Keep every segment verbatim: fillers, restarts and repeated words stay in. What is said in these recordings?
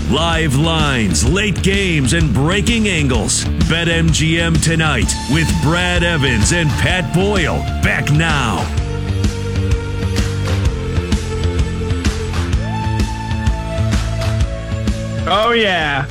Live lines, late games, and breaking angles. BetMGM tonight with Brad Evans and Pat Boyle. Back now. Oh, yeah.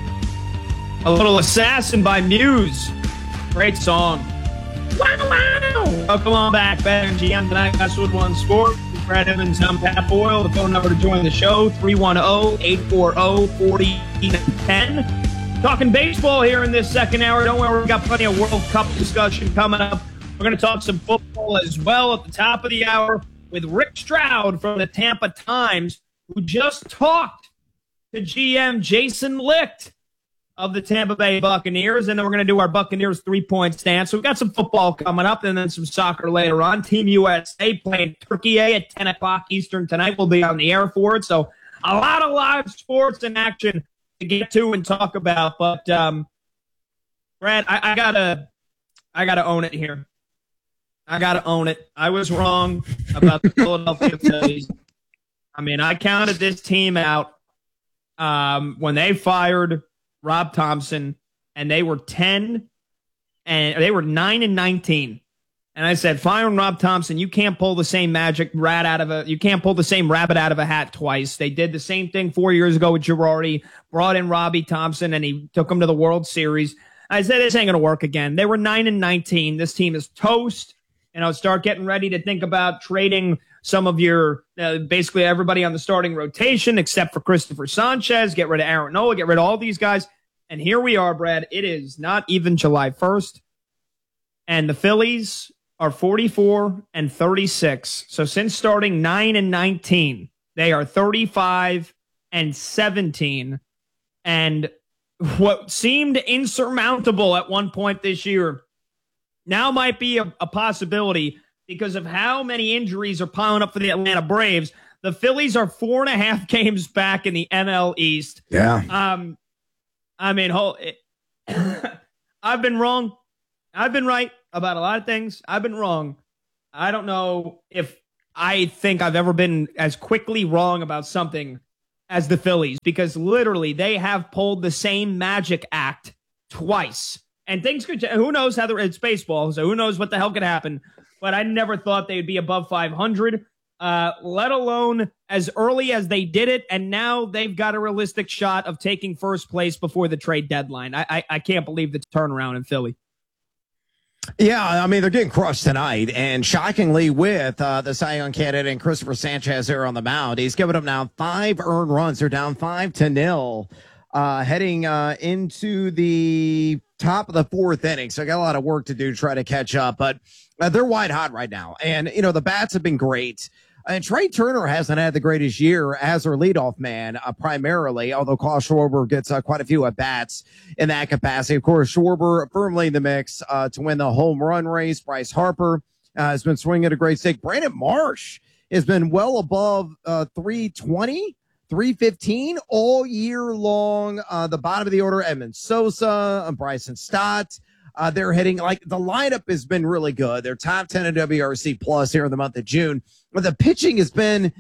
A little Assassin by Muse. Great song. Wow, wow. Welcome on back. BetMGM tonight. Westwood One Sport. Brad Evans, I'm Pat Boyle. The phone number to join the show, three one zero, eight four zero, four zero one zero. Talking baseball here in this second hour. Don't worry, we've got plenty of World Cup discussion coming up. We're going to talk some football as well at the top of the hour with Rick Stroud from the Tampa Times, who just talked to G M Jason Licht of the Tampa Bay Buccaneers, and then we're going to do our Buccaneers three-point stance. So we've got some football coming up and then some soccer later on. Team U S A playing Turkey A at ten o'clock Eastern tonight. We'll be on the air for it. So a lot of live sports and action to get to and talk about. But, um, Brad, I, I got to I gotta own it here. I got to own it. I was wrong about the Philadelphia Phillies. I mean, I counted this team out um, when they fired Rob Thompson, and they were ten, and they were nine and nineteen. And I said, firing Rob Thompson, you can't pull the same magic rat out of a, you can't pull the same rabbit out of a hat twice. They did the same thing four years ago with Girardi, brought in Robbie Thompson, and he took them to the World Series. I said, this ain't going to work again. They were nine and nineteen. This team is toast. And I'll start getting ready to think about trading some of your, uh, basically everybody on the starting rotation, except for Christopher Sanchez, get rid of Aaron Nola, get rid of all these guys. And here we are, Brad. It is not even July first. And the Phillies are forty-four and thirty-six. So since starting nine and nineteen, they are thirty-five and seventeen. And what seemed insurmountable at one point this year now might be a, a possibility because of how many injuries are piling up for the Atlanta Braves. The Phillies are four and a half games back in the N L East. Yeah. Um, I mean, whole, it, I've been wrong. I've been right about a lot of things. I've been wrong. I don't know if I think I've ever been as quickly wrong about something as the Phillies, because literally they have pulled the same magic act twice. And things could, who knows how the, it's baseball, so who knows what the hell could happen. But I never thought they'd be above five hundred, uh, let alone as early as they did it. And now they've got a realistic shot of taking first place before the trade deadline. I, I, I can't believe the turnaround in Philly. Yeah, I mean, they're getting crushed tonight. And shockingly, with uh, the Cy Young candidate and Christopher Sanchez there on the mound, he's given them now five earned runs. They're down five to nil. Uh, heading uh, into the top of the fourth inning. So I got a lot of work to do to try to catch up, but uh, they're white hot right now. And, you know, the bats have been great. And Trey Turner hasn't had the greatest year as their leadoff man, uh, primarily, although Kyle Schwarber gets uh, quite a few at-bats in that capacity. Of course, Schwarber firmly in the mix uh, to win the home run race. Bryce Harper uh, has been swinging at a great stick. Brandon Marsh has been well above uh, three twenty. three fifteen all year long. Uh, the bottom of the order, Edmund Sosa and Bryson Stott. Uh, they're hitting, like, the lineup has been really good. They're top ten in W R C plus here in the month of June. But the pitching has been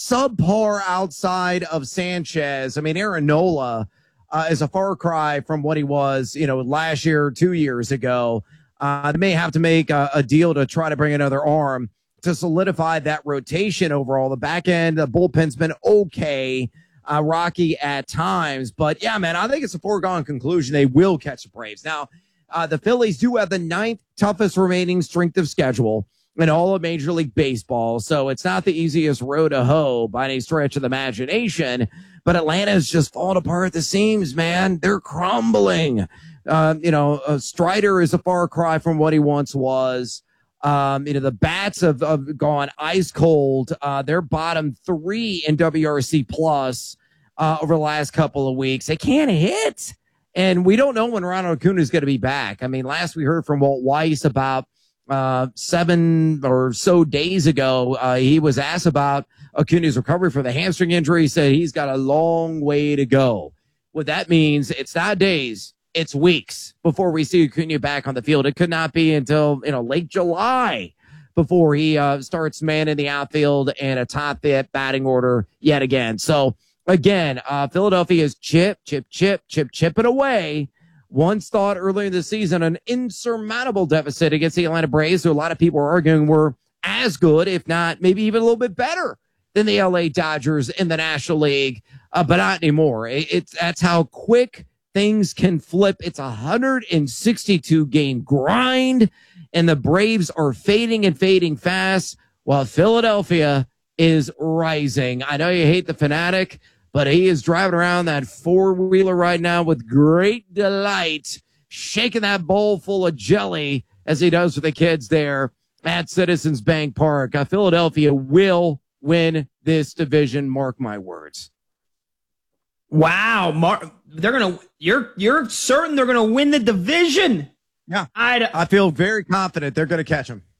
subpar outside of Sanchez. I mean, Aaron Nola uh, is a far cry from what he was, you know, last year, two years ago. Uh, they may have to make a, a deal to try to bring another arm to solidify that rotation overall. The back end, the bullpen's been okay, uh, rocky at times. But, yeah, man, I think it's a foregone conclusion they will catch the Braves. Now, uh, the Phillies do have the ninth toughest remaining strength of schedule in all of Major League Baseball, so it's not the easiest road to hoe by any stretch of the imagination. But Atlanta's just falling apart at the seams, man. They're crumbling. Uh, you know, uh, Strider is a far cry from what he once was. Um, you know, the bats have, have gone ice cold. Uh, they're bottom three in W R C plus uh, over the last couple of weeks. They can't hit. And we don't know when Ronald Acuna is going to be back. I mean, last we heard from Walt Weiss about uh, seven or so days ago, uh, he was asked about Acuna's recovery from the hamstring injury. He said he's got a long way to go. What that means, it's not days. It's weeks before we see Acuna back on the field. It could not be until, you know, late July before he uh, starts manning the outfield and a top fit batting order yet again. So again, uh, Philadelphia is chip, chip, chip, chip, chipping away. Once thought earlier in the season, an insurmountable deficit against the Atlanta Braves, who a lot of people are arguing were as good, if not maybe even a little bit better than the L A Dodgers in the National League, uh, but not anymore. It, it's that's how quick things can flip. It's a one hundred sixty-two game grind, and the Braves are fading and fading fast, while Philadelphia is rising. I know you hate the fanatic, but he is driving around that four-wheeler right now with great delight, shaking that bowl full of jelly as he does with the kids there at Citizens Bank Park. Uh, Philadelphia will win this division, mark my words. Wow, Mark, they're gonna. You're you're certain they're gonna win the division? Yeah, I'd, I feel very confident they're going to catch them.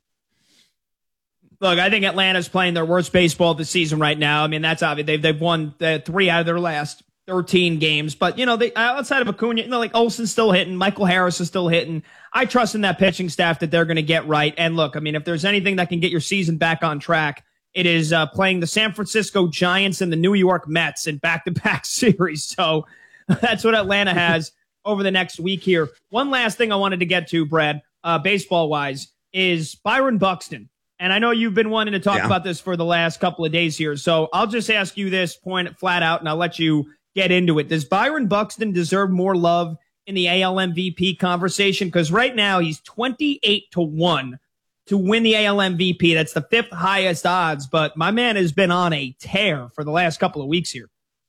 Look, I think Atlanta's playing their worst baseball this season right now. I mean, that's obvious. They've they've won uh, three out of their last thirteen games, but you know, they outside of Acuna, you know, like Olsen's still hitting, Michael Harris is still hitting. I trust in that pitching staff that they're going to get right. And look, I mean, if there's anything that can get your season back on track, it is uh, playing the San Francisco Giants and the New York Mets in back-to-back series. So that's what Atlanta has over the next week here. One last thing I wanted to get to, Brad, uh, baseball-wise, is Byron Buxton. And I know you've been wanting to talk yeah. about this for the last couple of days here. So I'll just ask you this point flat out, and I'll let you get into it. Does Byron Buxton deserve more love in the A L M V P conversation? Because right now he's twenty-eight to one to win the A L M V P. That's the fifth highest odds, but my man has been on a tear for the last couple of weeks here.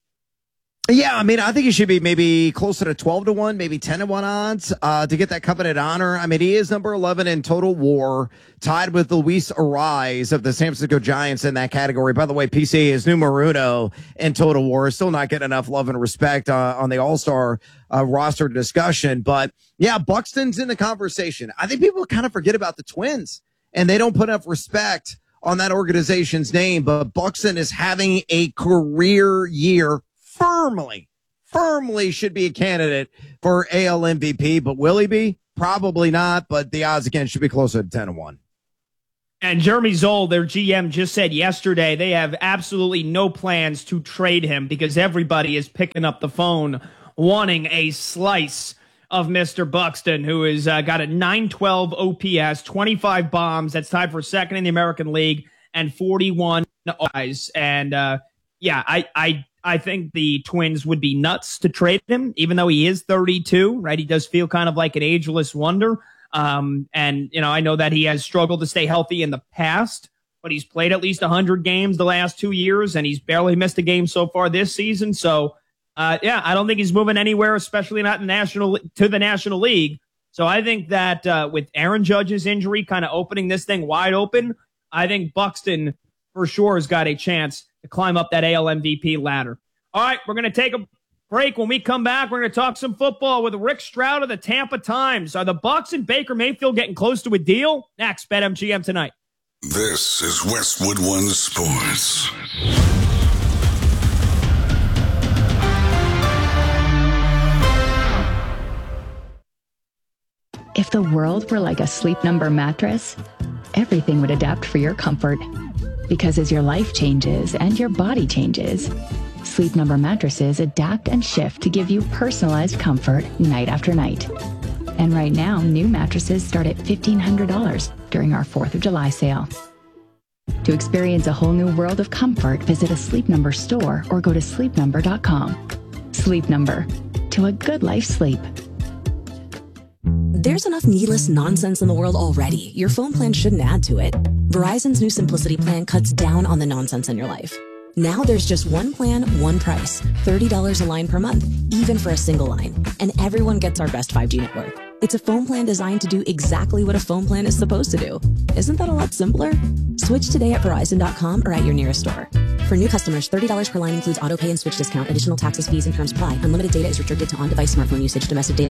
Yeah, I mean, I think he should be maybe closer to twelve to one, maybe ten to one odds uh, to get that coveted honor. I mean, he is number eleven in total WAR, tied with Luis Ariz of the San Francisco Giants in that category. By the way, P C is numero uno in total WAR. Still not getting enough love and respect uh, on the All-Star uh, roster discussion. But, yeah, Buxton's in the conversation. I think people kind of forget about the Twins, and they don't put enough respect on that organization's name. But Buxton is having a career year. Firmly, firmly should be a candidate for A L M V P, but will he be? Probably not, but the odds again should be closer to ten to one. And Jeremy Zoll, their G M, just said yesterday they have absolutely no plans to trade him because everybody is picking up the phone wanting a slice of Mister Buxton, who has uh, got a nine twelve O P S, twenty-five bombs. That's tied for second in the American League, and forty-one eyes. And uh, yeah, I, I, I think the Twins would be nuts to trade him, even though he is thirty-two, right? He does feel kind of like an ageless wonder. Um, and, you know, I know that he has struggled to stay healthy in the past, but he's played at least one hundred games the last two years, and he's barely missed a game so far this season. So, uh, yeah, I don't think he's moving anywhere, especially not in national to the National League. So I think that uh, with Aaron Judge's injury kind of opening this thing wide open, I think Buxton for sure has got a chance to climb up that A L M V P ladder. All right, we're going to take a break. When we come back, we're going to talk some football with Rick Stroud of the Tampa Times. Are the Bucs and Baker Mayfield getting close to a deal? Next, BetMGM Tonight. This is Westwood One Sports. If the world were like a Sleep Number mattress, everything would adapt for your comfort. Because as your life changes and your body changes, Sleep Number mattresses adapt and shift to give you personalized comfort night after night. And right now, new mattresses start at fifteen hundred dollars during our fourth of July sale. To experience a whole new world of comfort, visit a Sleep Number store or go to sleep number dot com. Sleep Number. To a good life sleep. There's enough needless nonsense in the world already. Your phone plan shouldn't add to it. Verizon's new Simplicity plan cuts down on the nonsense in your life. Now there's just one plan, one price. thirty dollars a line per month, even for a single line. And everyone gets our best five G network. It's a phone plan designed to do exactly what a phone plan is supposed to do. Isn't that a lot simpler? Switch today at Verizon dot com or at your nearest store. For new customers, thirty dollars per line includes auto pay and switch discount. Additional taxes, fees, and terms apply. Unlimited data is restricted to on-device smartphone usage. Domestic data.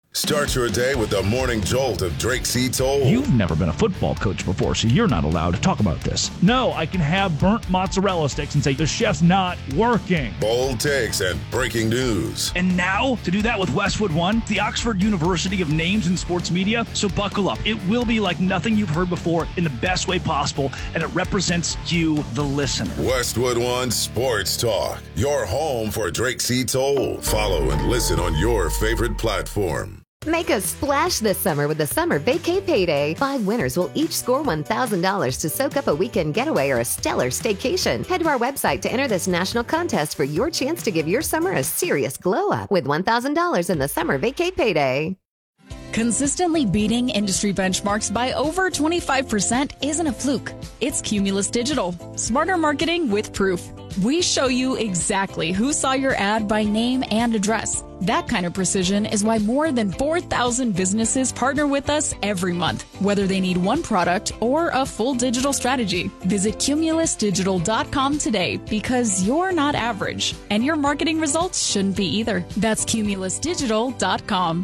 Start your day with the morning jolt of Drake C. Toll. You've never been a football coach before, so you're not allowed to talk about this. No, I can have burnt mozzarella sticks and say the chef's not working. Bold takes and breaking news. And now, to do that with Westwood One, the Oxford University of Names in Sports Media. So buckle up. It will be like nothing you've heard before in the best way possible, and it represents you, the listener. Westwood One Sports Talk, your home for Drake C. Toll. Follow and listen on your favorite platform. Make a splash this summer with the Summer Vacay Payday. Five winners will each score one thousand dollars to soak up a weekend getaway or a stellar staycation. Head to our website to enter this national contest for your chance to give your summer a serious glow up with one thousand dollars in the Summer Vacay Payday. Consistently beating industry benchmarks by over twenty-five percent isn't a fluke. It's Cumulus Digital. Smarter marketing with proof. We show you exactly who saw your ad by name and address. That kind of precision is why more than four thousand businesses partner with us every month, whether they need one product or a full digital strategy. Visit cumulus digital dot com today because you're not average, and your marketing results shouldn't be either. That's cumulus digital dot com.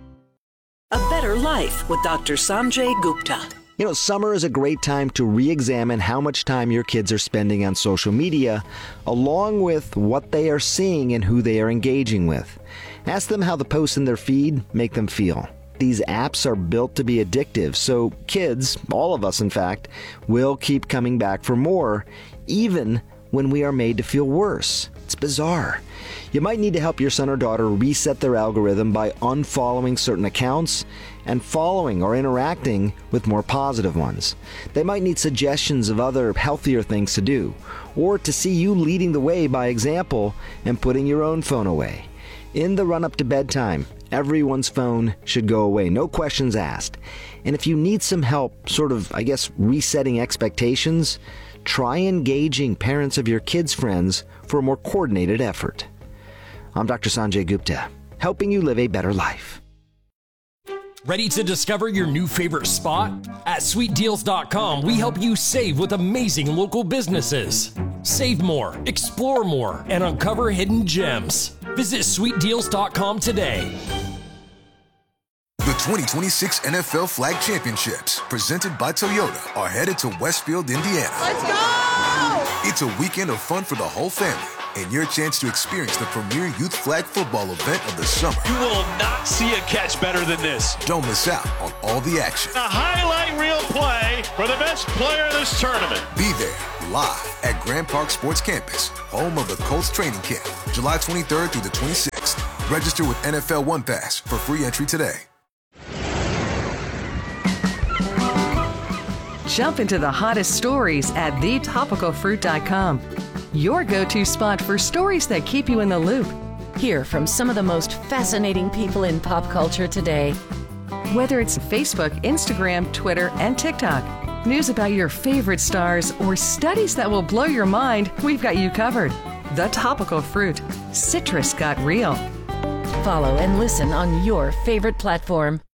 A Better Life with Doctor Sanjay Gupta. You know, summer is a great time to re-examine how much time your kids are spending on social media, along with what they are seeing and who they are engaging with. Ask them how the posts in their feed make them feel. These apps are built to be addictive, so kids, all of us in fact, will keep coming back for more, even when we are made to feel worse. It's bizarre. You might need to help your son or daughter reset their algorithm by unfollowing certain accounts and following or interacting with more positive ones. They might need suggestions of other healthier things to do, or to see you leading the way by example and putting your own phone away. In the run-up to bedtime, everyone's phone should go away, no questions asked. And if you need some help, sort of, I guess, resetting expectations, try engaging parents of your kids' friends for a more coordinated effort. I'm Doctor Sanjay Gupta, helping you live a better life. Ready to discover your new favorite spot? At sweet deals dot com, we help you save with amazing local businesses. Save more, explore more, and uncover hidden gems. Visit sweet deals dot com today. The twenty twenty-six N F L Flag Championships, presented by Toyota, are headed to Westfield, Indiana. Let's go! It's a weekend of fun for the whole family, and your chance to experience the premier youth flag football event of the summer. You will not see a catch better than this. Don't miss out on all the action. A highlight reel play for the best player in this tournament. Be there live at Grand Park Sports Campus, home of the Colts training camp, July twenty-third through the twenty-sixth. Register with N F L One Pass for free entry today. Jump into the hottest stories at the topical fruit dot com. Your go-to spot for stories that keep you in the loop. Hear from some of the most fascinating people in pop culture today. Whether it's Facebook, Instagram, Twitter, and TikTok, news about your favorite stars, or studies that will blow your mind, we've got you covered. The Topical Fruit. Citrus got real. Follow and listen on your favorite platform.